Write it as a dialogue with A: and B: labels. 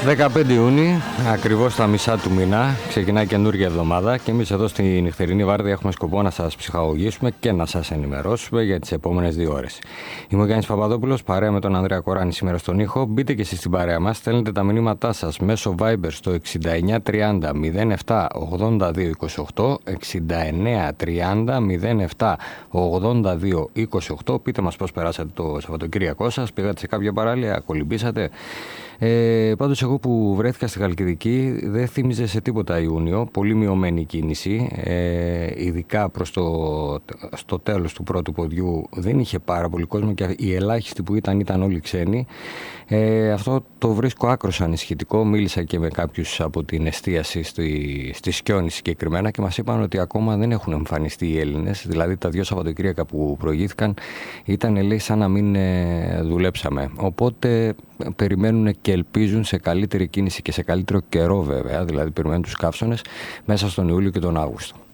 A: 15 Ιούνιου, ακριβώς στα μισά του μήνα, ξεκινάει καινούργια εβδομάδα και εμείς εδώ στη νυχτερινή βάρδια έχουμε σκοπό να σας ψυχαγωγήσουμε και να σας ενημερώσουμε για τις επόμενες 2 ώρες. Είμαι ο Γιάννης Παπαδόπουλος, παρέα με τον Ανδρέα Κοράνη σήμερα στον ήχο. Μπείτε και εσείς στην παρέα μας, στέλνετε τα μηνύματά σας μέσω Viber στο 6930 07 82 28, 6930 07 82 28. Πείτε μας πώς περάσατε το Σαββατοκύριακό σας, πήγατε σε κάποια παράλια, κολυμπήσατε. Πάντως εγώ που βρέθηκα στη Χαλκιδική δεν θύμιζε σε τίποτα Ιούνιο, πολύ μειωμένη κίνηση, ειδικά στο τέλος του πρώτου ποδιού δεν είχε πάρα πολύ κόσμο και οι ελάχιστοι που ήταν όλοι ξένοι. Αυτό το βρίσκω άκρως ανησυχητικό. Μίλησα και με κάποιους από την εστίαση στη Σκιόνη συγκεκριμένα και μας είπαν ότι ακόμα δεν έχουν εμφανιστεί οι Έλληνες, δηλαδή τα 2 Σαββατοκύριακα που προηγήθηκαν ήταν, λέει, σαν να μην δουλέψαμε, οπότε περιμένουν και ελπίζουν σε καλύτερη κίνηση και σε καλύτερο καιρό, βέβαια, δηλαδή περιμένουν τους καύσωνες μέσα στον Ιούλιο και τον Αύγουστο.